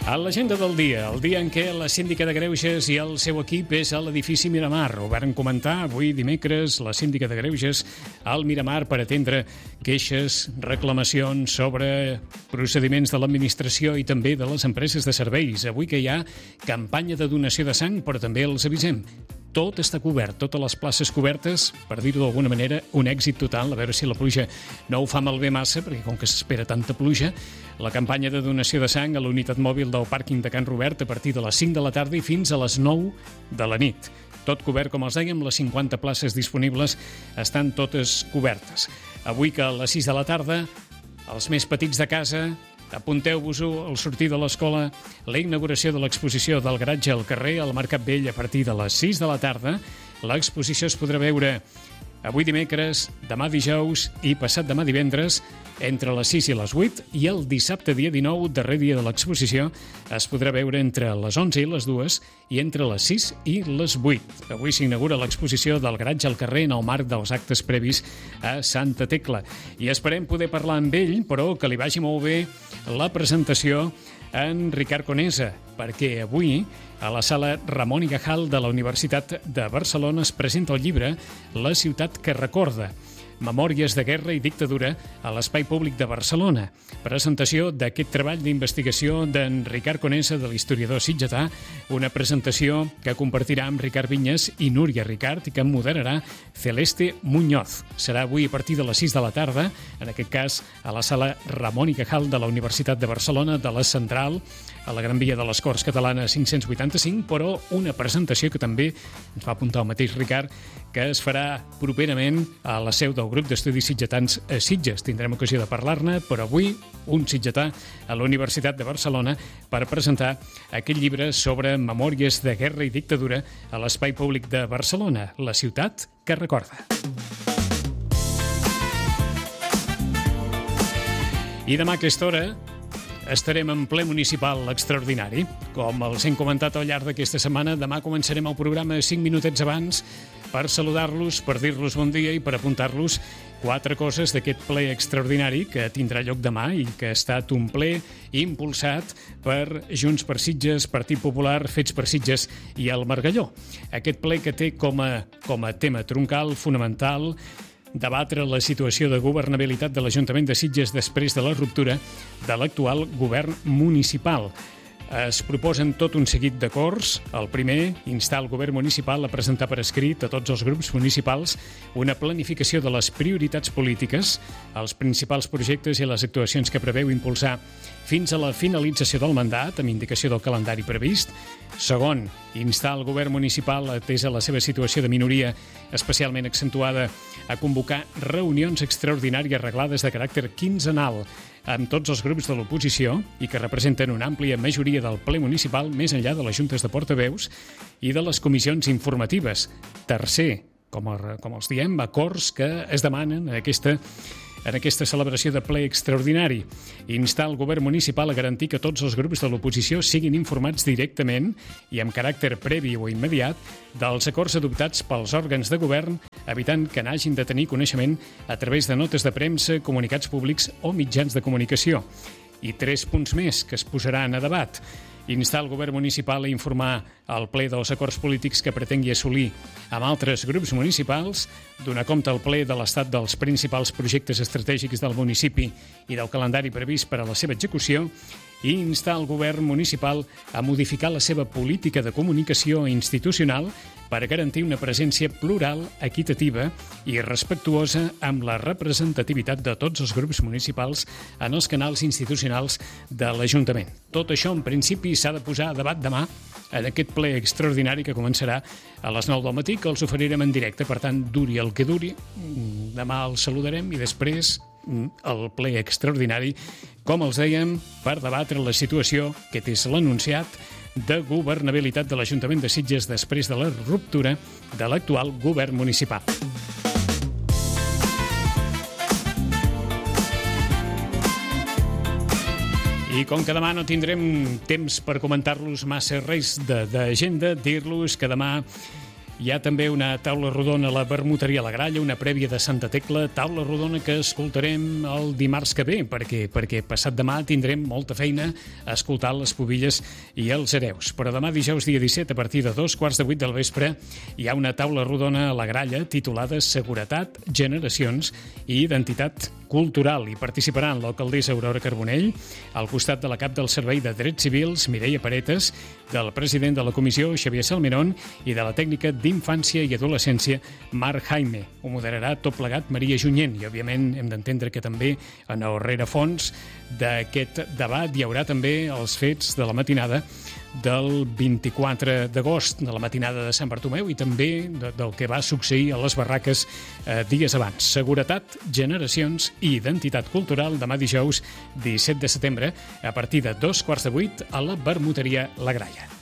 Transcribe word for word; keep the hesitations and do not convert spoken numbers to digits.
A l'agenda del dia, el dia en què la síndica de Greuges i el seu equip és a l'edifici Miramar. Ho varen comentar avui dimecres la síndica de Greuges al Miramar per atendre queixes, reclamacions sobre procediments de l'administració i també de les empreses de serveis. Avui que hi ha campanya de donació de sang, però també els avisem. Tot està cobert, totes les places cobertes, per dir-ho d'alguna manera, un èxit total. A veure si la pluja no ho fa malbé massa, perquè com que s'espera tanta pluja, la campanya de donació de sang a la unitat mòbil del pàrquing de Can Robert a partir de les cinc de la tarda i fins a les nou de la nit. Tot cobert, com els dèiem, les cinquanta places disponibles estan totes cobertes. Avui que a les sis de la tarda, els més petits de casa, apunteu-vos-ho al sortir de l'escola, la inauguració de l'exposició del garatge al carrer al Mercat Vell a partir de les sis de la tarda. L'exposició es podrà veure avui dimecres, demà dijous i passat demà divendres entre les sis i les vuit, i el dissabte dia dinou, darrer dia de l'exposició, es podrà veure entre les onze i les dues i entre les sis i les vuit. Avui s'inaugura l'exposició del garatge al carrer en el marc dels actes previs a Santa Tecla. I esperem poder parlar amb ell, però que li vagi molt bé la presentació en Ricard Conesa, perquè avui a la sala Ramon i Cajal de la Universitat de Barcelona es presenta el llibre La ciutat que recorda, Memòries de guerra i dictadura a l'Espai Públic de Barcelona. Presentació d'aquest treball d'investigació d'en Ricard Conesa, de l'historiador sitgetà, una presentació que compartirà amb Ricard Vinyes i Núria Ricard i que moderarà Celeste Muñoz. Serà avui a partir de les sis de la tarda, en aquest cas a la sala Ramon i Cajal de la Universitat de Barcelona, de la Central, a la Gran Via de les Corts Catalana cinc-cents vuitanta-cinc, però una presentació que també ens va apuntar el mateix Ricard, que es farà properament a la seu del grup d'estudis sitgetans a Sitges. Tindrem ocasió de parlar-ne, però avui un sitgetà a la Universitat de Barcelona per presentar aquest llibre sobre memòries de guerra i dictadura a l'Espai Públic de Barcelona, la ciutat que recorda. I demà a aquesta hora estarem en ple municipal extraordinari. Com els hem comentat al llarg d'aquesta setmana, demà començarem el programa cinc minutets abans per saludar-los, per dir-los bon dia i per apuntar-los quatre coses d'aquest ple extraordinari que tindrà lloc demà i que ha estat un ple impulsat per Junts per Sitges, Partit Popular, Fets per Sitges i el Margalló. Aquest ple que té com a, com a tema troncal, fonamental, debatre la situació de governabilitat de l'Ajuntament de Sitges després de la ruptura de l'actual govern municipal. Es proposen tot un seguit d'acords. El primer, instar el govern municipal a presentar per escrit a tots els grups municipals una planificació de les prioritats polítiques, els principals projectes i les actuacions que preveu impulsar fins a la finalització del mandat, amb indicació del calendari previst. Segon, instar el govern municipal, atesa la seva situació de minoria especialment accentuada, a convocar reunions extraordinàries reglades de caràcter quinzenal amb tots els grups de l'oposició i que representen una àmplia majoria del ple municipal més enllà de les juntes de portaveus i de les comissions informatives. Tercer, com, a, com els diem, acords que es demanen en aquesta en aquesta celebració de ple extraordinari. Instar el govern municipal a garantir que tots els grups de l'oposició siguin informats directament i amb caràcter previ o immediat dels acords adoptats pels òrgans de govern, evitant que n'hagin de tenir coneixement a través de notes de premsa, comunicats públics o mitjans de comunicació. I tres punts més que es posaran a debat. Instar el govern municipal a informar al ple dels acords polítics que pretengui assolir amb altres grups municipals, donar compte al ple de l'estat dels principals projectes estratègics del municipi i del calendari previst per a la seva execució, i instar el govern municipal a modificar la seva política de comunicació institucional per garantir una presència plural, equitativa i respectuosa amb la representativitat de tots els grups municipals en els canals institucionals de l'Ajuntament. Tot això, en principi, s'ha de posar a debat demà en aquest ple extraordinari que començarà a les nou del matí, que els oferirem en directe. Per tant, duri el que duri, demà els saludarem i després el ple extraordinari, com els dèiem, per debatre la situació que és l'anunciat de governabilitat de l'Ajuntament de Sitges després de la ruptura de l'actual govern municipal. I com que demà no tindrem temps per comentar-los massa res d'agenda, dir-los que demà Hi ha també una taula rodona a la Vermuteria La Gralla, una prèvia de Santa Tecla, taula rodona que escoltarem el dimarts que ve, perquè, perquè passat demà tindrem molta feina a escoltar les pubilles i els hereus. Però demà dijous dia disset, a partir de dos quarts de vuit del vespre, hi ha una taula rodona a La Gralla titulada Seguretat, Generacions i Identitat Cultural. Hi participaran l'alcaldessa Aurora Carbonell, al costat de la cap del Servei de Drets Civils, Mireia Paretes, del president de la comissió, Xavier Salmerón, i de la tècnica d'Infància i Adolescència, Marc Jaime. Ho moderarà tot plegat Maria Junyent i, òbviament, hem d'entendre que també en el rerefons d'aquest debat hi haurà també els fets de la matinada del vint-i-quatre d'agost, de la matinada de Sant Bartomeu i també de, del que va succeir a les barraques eh, dies abans. Seguretat, generacions i identitat cultural demà dijous disset de setembre a partir de dos quarts de vuit a la Vermuteria La Gralla.